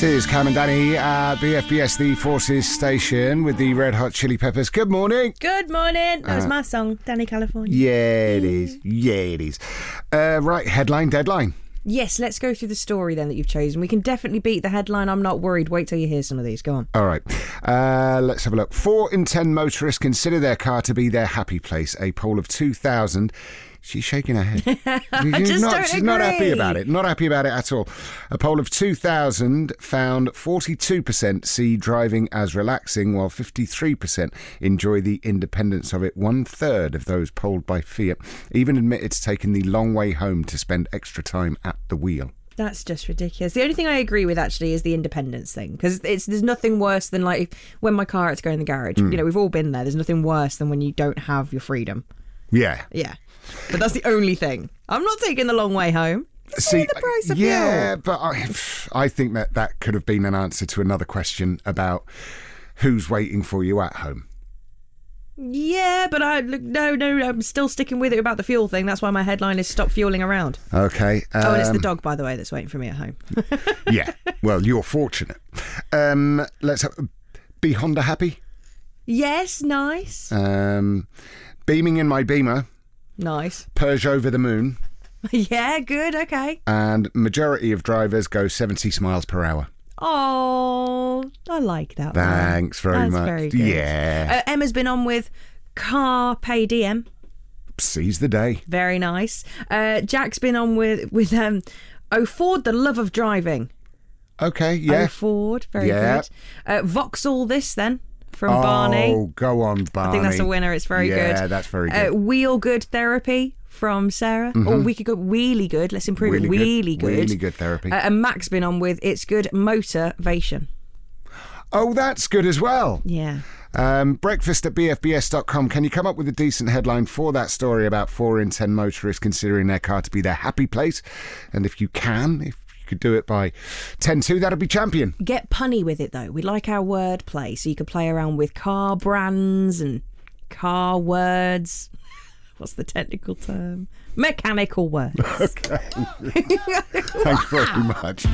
This is Cam and Danny at BFBS, the Forces station, with the Red Hot Chili Peppers. Good morning. Good morning. That was my song, Danny California. Yeah, it is. Yeah, it is. Right, headline, deadline. Yes, let's go through the story then that you've chosen. We can definitely beat the headline. I'm not worried. Wait till you hear some of these. Go on. All right. Let's have a look. 4 in 10 motorists consider their car to be their happy place. A poll of 2,000. She's shaking her head. She's not happy about it. Not happy about it at all. A poll of 2,000 found 42% see driving as relaxing, while 53% enjoy the independence of it. 1/3 of those polled by Fiat even admit it's taken the long way home to spend extra time at the wheel. That's just ridiculous. The only thing I agree with actually is the independence thing, because there's nothing worse than like when my car had to go in the garage. You know, we've all been there. There's nothing worse than when you don't have your freedom. Yeah. Yeah. But that's the only thing. I'm not taking the long way home. See the price of fuel. But I think that could have been an answer to another question about who's waiting for you at home. Yeah, but no, I'm still sticking with it about the fuel thing. That's why my headline is stop fueling around. Okay. And it's the dog, by the way, that's waiting for me at home. Yeah. Well, you're fortunate. Let's be Honda happy. Yes, nice. Beaming in my Beamer. Nice. Peugeot over the moon. Yeah, good, okay. And majority of drivers go 70 miles per hour. Oh, I like that. Thanks very much. Very good. Yeah. Emma's been on with Carpe Diem. Seize the day. Very nice. Jack's been on with Oh Ford, the love of driving. Okay, yeah. Oh Ford, very good. Vauxhall this then. From Barney. Oh, go on, Barney. I think that's a winner. It's very good. Yeah, that's very good. Wheel Good Therapy from Sarah. Mm-hmm. Or we could go Wheelie Good. Let's improve it. Wheelie Good. Really good therapy. And Mac's been on with It's Good Motivation. Oh, that's good as well. Yeah. Breakfast at bfbs.com. Can you come up with a decent headline for that story about 4 in 10 motorists considering their car to be their happy place? And if you could do it by 10-2, that'd be champion. Get punny with it though. We like our word play, so you can play around with car brands and car words. What's the technical term? Mechanical words. Okay. Thanks very much.